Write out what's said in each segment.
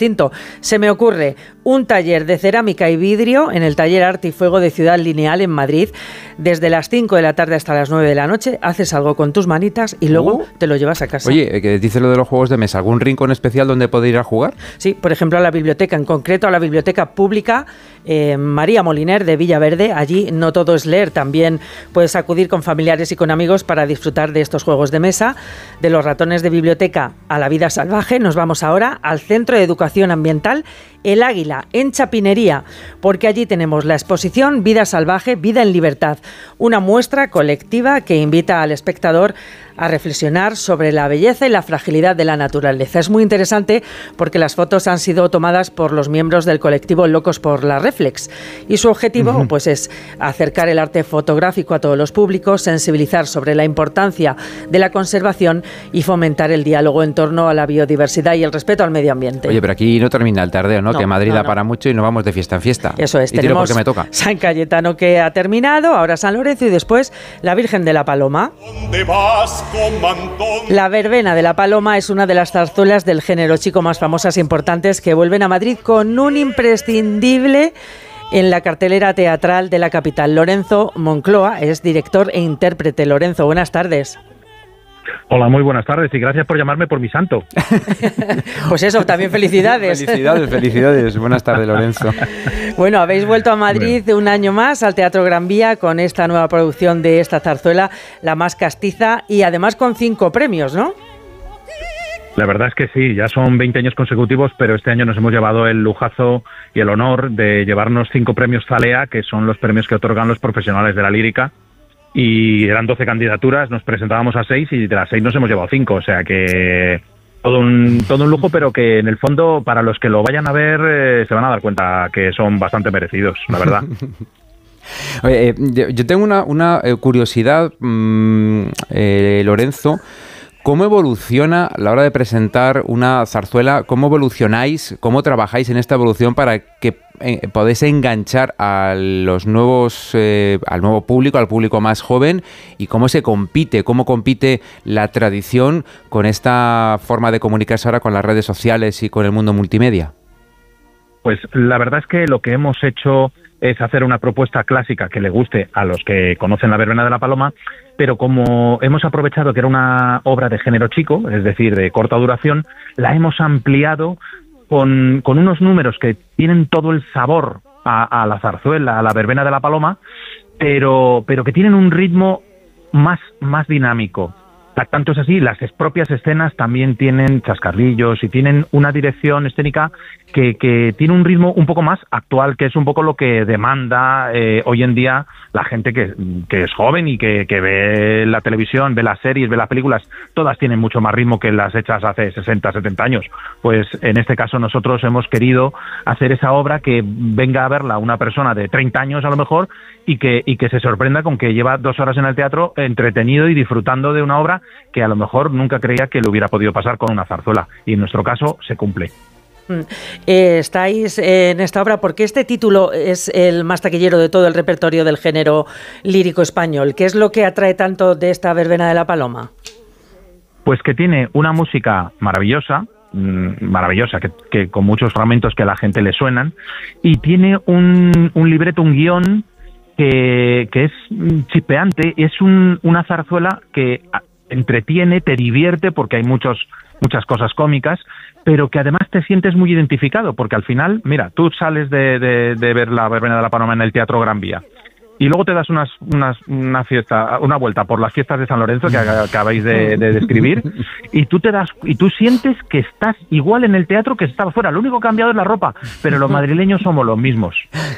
distinto. Se me ocurre un taller de cerámica y vidrio en el taller Arte y Fuego de Ciudad Lineal en Madrid, desde las 5 de la tarde hasta las 9 de la noche. Haces algo con tus manitas y luego te lo llevas a casa. Oye, que dices lo de los juegos de mesa, ¿algún rincón especial donde poder ir a jugar? Sí, por ejemplo a la biblioteca, en concreto a la biblioteca pública María Moliner de Villaverde. Allí no todo es leer, también puedes acudir con familiares y con amigos para disfrutar de estos juegos de mesa. De los ratones de biblioteca a la vida salvaje, nos vamos ahora al Centro de Educación Ambiental El Águila, en Chapinería, porque allí tenemos la exposición Vida Salvaje, Vida en Libertad, una muestra colectiva que invita al espectador a reflexionar sobre la belleza y la fragilidad de la naturaleza. Es muy interesante porque las fotos han sido tomadas por los miembros del colectivo Locos por la Reflex y su objetivo pues es acercar el arte fotográfico a todos los públicos, sensibilizar sobre la importancia de la conservación y fomentar el diálogo en torno a la biodiversidad y el respeto al medio ambiente. Oye, pero aquí no termina el tardeo, ¿no? Que Madrid da para mucho y nos vamos de fiesta en fiesta. Eso es, y tenemos porque me toca. San Cayetano que ha terminado, ahora San Lorenzo y después la Virgen de la Paloma. ¿Dónde vas? La verbena de la Paloma es una de las zarzuelas del género chico más famosas e importantes que vuelven a Madrid con un imprescindible en la cartelera teatral de la capital. Lorenzo Moncloa es director e intérprete. Lorenzo, buenas tardes. Hola, muy buenas tardes y gracias por llamarme por mi santo. Pues eso, también felicidades. Felicidades. Buenas tardes, Lorenzo. Bueno, habéis vuelto a Madrid un año más al Teatro Gran Vía con esta nueva producción de esta zarzuela, La Más Castiza, y además con 5 premios, ¿no? La verdad es que sí, ya son 20 años consecutivos, pero este año nos hemos llevado el lujazo y el honor de llevarnos 5 premios Zalea, que son los premios que otorgan los profesionales de la lírica. Y eran 12 candidaturas, nos presentábamos a 6 y de las 6 nos hemos llevado 5, o sea que todo un lujo, pero que en el fondo para los que lo vayan a ver se van a dar cuenta que son bastante merecidos, la verdad. Oye, yo tengo una curiosidad, Lorenzo. ¿Cómo evoluciona a la hora de presentar una zarzuela? ¿Cómo evolucionáis? ¿Cómo trabajáis en esta evolución para que podáis enganchar a los nuevos, al nuevo público, al público más joven? ¿Y cómo se compite? ¿Cómo compite la tradición con esta forma de comunicarse ahora con las redes sociales y con el mundo multimedia? Pues la verdad es que lo que hemos hecho es hacer una propuesta clásica que le guste a los que conocen la verbena de la Paloma, pero como hemos aprovechado que era una obra de género chico, es decir, de corta duración, la hemos ampliado con unos números que tienen todo el sabor a la zarzuela, a la verbena de la Paloma, pero que tienen un ritmo más dinámico. Tanto es así, las propias escenas también tienen chascarrillos y tienen una dirección escénica que tiene un ritmo un poco más actual, que es un poco lo que demanda hoy en día la gente que es joven y que ve la televisión, ve las series, ve las películas. Todas tienen mucho más ritmo que las hechas hace 60, 70 años. Pues en este caso nosotros hemos querido hacer esa obra que venga a verla una persona de 30 años a lo mejor y que se sorprenda con que lleva 2 horas en el teatro entretenido y disfrutando de una obra que a lo mejor nunca creía que le hubiera podido pasar con una zarzuela, y en nuestro caso se cumple. Estáis en esta obra porque este título es el más taquillero de todo el repertorio del género lírico español. ¿Qué es lo que atrae tanto de esta verbena de la Paloma? Pues que tiene una música maravillosa, que con muchos fragmentos que a la gente le suenan, y tiene un libreto, un guión que es chispeante. Es una zarzuela que entretiene, te divierte porque hay muchas cosas cómicas, pero que además te sientes muy identificado, porque al final, mira, tú sales de ver la verbena de la Paloma en el Teatro Gran Vía y luego te das una vuelta por las fiestas de San Lorenzo que acabáis de describir, y tú sientes que estás igual en el teatro que estaba fuera. Lo único cambiado es la ropa, pero los madrileños somos los mismos.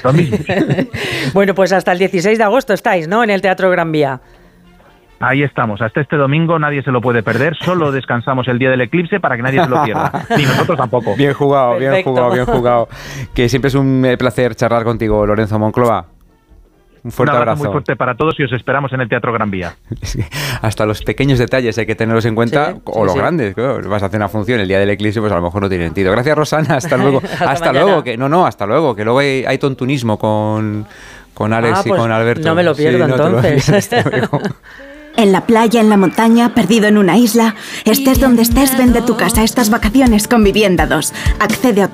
Bueno, pues hasta el 16 de agosto estáis, ¿no?, en el Teatro Gran Vía. Ahí estamos, hasta este domingo nadie se lo puede perder, solo descansamos el día del eclipse para que nadie se lo pierda, ni nosotros tampoco. Bien jugado, bien jugado. Que siempre es un placer charlar contigo, Lorenzo Moncloa. Un fuerte abrazo. Muy fuerte para todos y os esperamos en el Teatro Gran Vía. Hasta los pequeños detalles hay que tenerlos en cuenta, los grandes. Claro, vas a hacer una función el día del eclipse, pues a lo mejor no tiene sentido. Gracias, Rosana, hasta luego. hasta luego, hasta luego, que luego hay tontunismo con Alex y con Alberto. No me lo pierdo entonces. En la playa, en la montaña, perdido en una isla, estés donde estés, vende tu casa estas vacaciones con Vivienda 2. Accede a tu